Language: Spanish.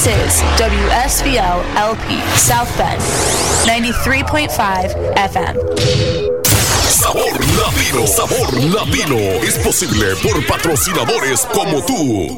This is WSVL LP South Bend, 93.5 FM. Sabor latino es posible por patrocinadores como tú.